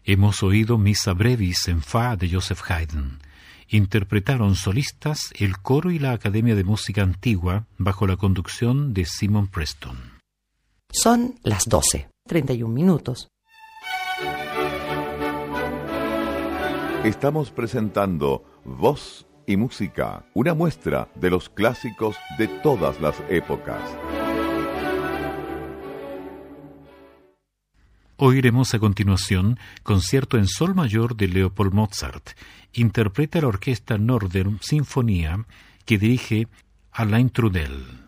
Hemos oído Missa Brevis en Fa de Joseph Haydn. Interpretaron solistas el coro y la Academia de Música Antigua bajo la conducción de Simon Preston. Son las 12:31. Estamos presentando Voz y Música, una muestra de los clásicos de todas las épocas. Oiremos a continuación Concierto en Sol Mayor de Leopold Mozart. Interpreta la orquesta Northern Sinfonía que dirige Alain Trudel.